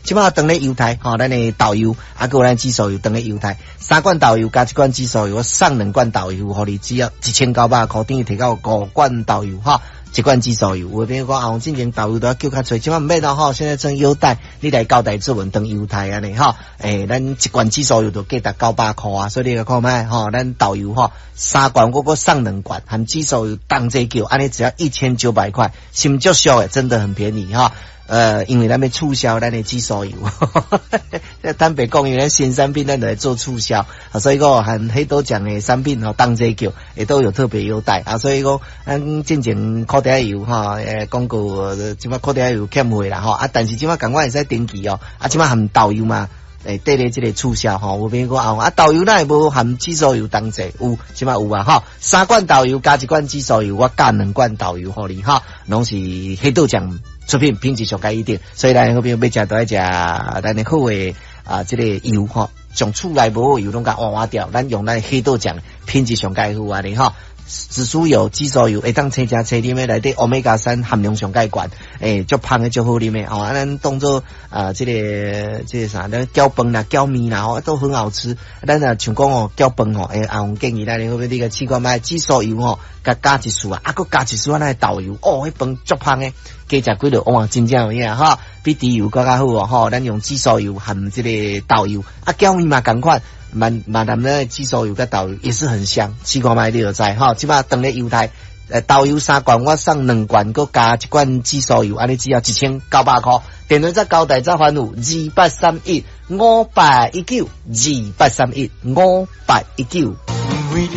即马当咧犹太吼，咱的豆油啊，个咱紫苏油当咧犹太，3罐豆油加1罐紫苏油，我送2罐豆油，互你只要1900块，等于提到5罐豆油哈。1罐紫苏油，我比如讲啊，进前豆油都要叫较侪，即马唔免啦吼，现在正优待，你来交代做文当犹太安尼吼，咱1罐紫苏油就价值900块啊，所以你个看卖吼，咱豆油吼3罐我送2罐，含紫苏油当这叫，安尼只要1900块，是毋足俗诶，真的很便宜哈。因为咱要促销咱的紫苏油，坦白讲，因为咱新产品咱来做促销，所以讲含许多奖的产品吼，当这叫也都有特别优待啊。所以讲，咱进前烤地油哈，广告即马烤地油欠货啦吼啊，但是即马赶快会使登记哦，啊，即马含豆油嘛。对咧，这个促销吼，有变讲啊，豆油那无含紫苏油当者，有，即马有啊哈，3罐豆油加1罐紫苏油，我加2罐豆油互你哈，拢是黑豆酱出品，品质上佳一定，所以咱好朋友要食都爱食咱的好诶这个油吼，从厝内无油拢甲换掉，咱用咱黑豆酱品质上佳好啊你哈。紫苏油、紫苏油会当青加青啉诶，内底欧米伽3含量上介高，足芳诶足好啉诶，哦，咱当做这个啥，咱搅饭啦、搅面啦，哦，都很好吃。咱像讲哦，搅饭哦，我建议咱好要你个试看卖紫苏油哦，加一束啊，搁加一束那豆油，哦，迄饭足芳诶，加食几落哇，真正有影哈，比猪油更加好哦，吼，咱用紫苏油含这个豆油，啊，搅面嘛同款。满南的紫苏油跟豆油也是很香，试看卖你就知哈。即马当咧犹太，豆油3罐，我送2罐，搁加1罐紫苏油，安尼只要1900块。电话再交代再还有28315819，28315819。